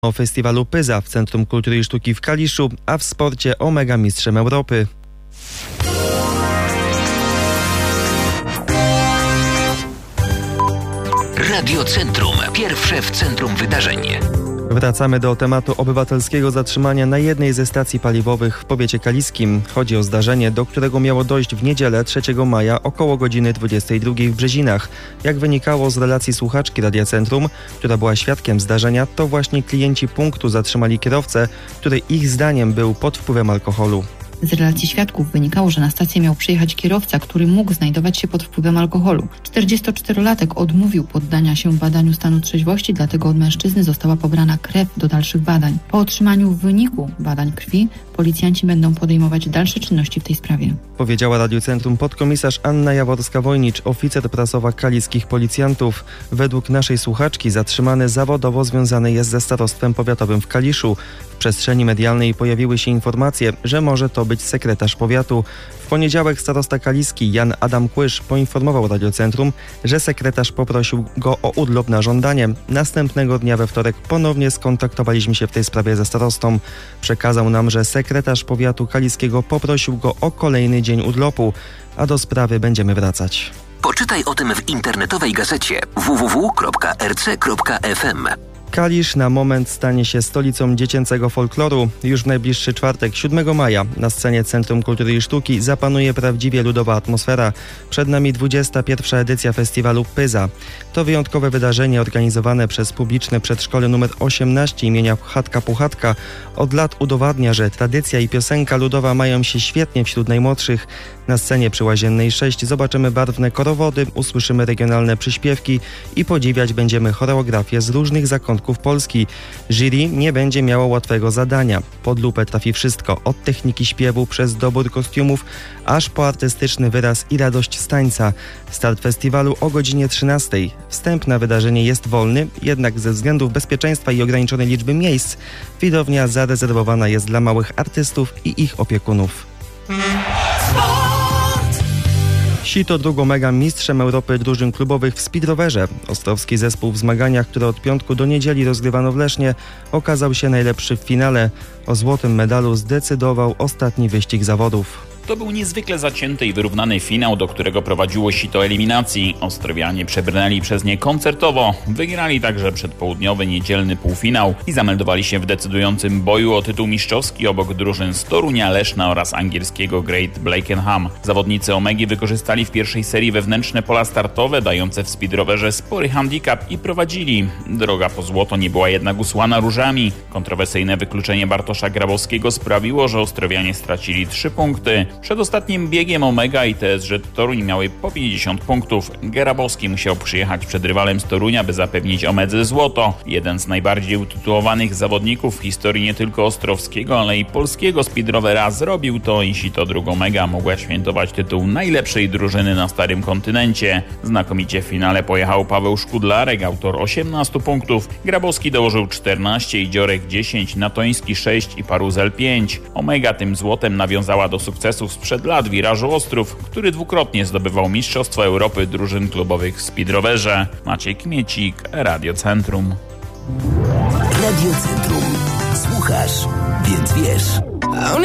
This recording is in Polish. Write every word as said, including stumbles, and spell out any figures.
O festiwalu Pyza w Centrum Kultury i Sztuki w Kaliszu, a w sporcie Omega mistrzem Europy. Radio Centrum. Pierwsze w centrum wydarzeń. Wracamy do tematu obywatelskiego zatrzymania na jednej ze stacji paliwowych w powiecie kaliskim. Chodzi o zdarzenie, do którego miało dojść w niedzielę trzeciego maja około godziny dwudziestej drugiej w Brzezinach. Jak wynikało z relacji słuchaczki Radia Centrum, która była świadkiem zdarzenia, to właśnie klienci punktu zatrzymali kierowcę, który ich zdaniem był pod wpływem alkoholu. Z relacji świadków wynikało, że na stację miał przyjechać kierowca, który mógł znajdować się pod wpływem alkoholu. czterdziestoczterolatek odmówił poddania się badaniu stanu trzeźwości, dlatego od mężczyzny została pobrana krew do dalszych badań. Po otrzymaniu wyniku badań krwi policjanci będą podejmować dalsze czynności w tej sprawie. Powiedziała Radiu Centrum podkomisarz Anna Jaworska-Wojnicz, oficer prasowa kaliskich policjantów. Według naszej słuchaczki zatrzymany zawodowo związany jest ze starostwem powiatowym w Kaliszu. W przestrzeni medialnej pojawiły się informacje, że może to być sekretarz powiatu. W poniedziałek starosta kaliski Jan Adam Kłysz poinformował Radio Centrum, że sekretarz poprosił go o urlop na żądanie. Następnego dnia we wtorek ponownie skontaktowaliśmy się w tej sprawie ze starostą. Przekazał nam, że sekretarz powiatu kaliskiego poprosił go o kolejny dzień urlopu, a do sprawy będziemy wracać. Poczytaj o tym w internetowej gazecie w w w kropka r c kropka f m. Kalisz na moment stanie się stolicą dziecięcego folkloru. Już w najbliższy czwartek, siódmego maja, na scenie Centrum Kultury i Sztuki zapanuje prawdziwie ludowa atmosfera. Przed nami dwudziesta pierwsza edycja festiwalu Pyza. To wyjątkowe wydarzenie organizowane przez publiczne przedszkole numer osiemnaście imienia Chatka Puchatka od lat udowadnia, że tradycja i piosenka ludowa mają się świetnie wśród najmłodszych. Na scenie przy Łaziennej sześć zobaczymy barwne korowody, usłyszymy regionalne przyśpiewki i podziwiać będziemy choreografię z różnych zakątków Polski. Jury nie będzie miało łatwego zadania. Pod lupę trafi wszystko, od techniki śpiewu przez dobór kostiumów, aż po artystyczny wyraz i radość z tańca. Start festiwalu o godzinie trzynastej. Wstęp na wydarzenie jest wolny, jednak ze względów bezpieczeństwa i ograniczonej liczby miejsc widownia zarezerwowana jest dla małych artystów i ich opiekunów. Sito drugą mega mistrzem Europy drużyn klubowych w speedrowerze. Ostrowski zespół w zmaganiach, które od piątku do niedzieli rozgrywano w Lesznie, okazał się najlepszy w finale. O złotym medalu zdecydował ostatni wyścig zawodów. To był niezwykle zacięty i wyrównany finał, do którego prowadziło sito eliminacji. Ostrowianie przebrnęli przez nie koncertowo, wygrali także przedpołudniowy niedzielny półfinał i zameldowali się w decydującym boju o tytuł mistrzowski obok drużyn z Torunia, Leszna oraz angielskiego Great Blakenham. Zawodnicy Omegi wykorzystali w pierwszej serii wewnętrzne pola startowe, dające w speedrowerze spory handicap i prowadzili. Droga po złoto nie była jednak usłana różami. Kontrowersyjne wykluczenie Bartosza Grabowskiego sprawiło, że Ostrowianie stracili trzy punkty. Przed ostatnim biegiem Omega i T S Z Toruń miały po pięćdziesiąt punktów. Grabowski musiał przyjechać przed rywalem z Torunia, by zapewnić Omedze złoto. Jeden z najbardziej utytułowanych zawodników w historii nie tylko ostrowskiego, ale i polskiego speedrovera zrobił to i sito drugą mega mogła świętować tytuł najlepszej drużyny na starym kontynencie. Znakomicie w finale pojechał Paweł Szkudlarek, autor osiemnastu punktów. Grabowski dołożył czternaście, Idziorek dziesięć, Natoński sześć i Paruzel pięć. Omega tym złotem nawiązała do sukcesu sprzed lat wirażu Ostrów, który dwukrotnie zdobywał Mistrzostwo Europy drużyn klubowych w speedrowerze. Maciej Kmiecik, Radio Centrum. Radio Centrum. Słuchasz, więc wiesz.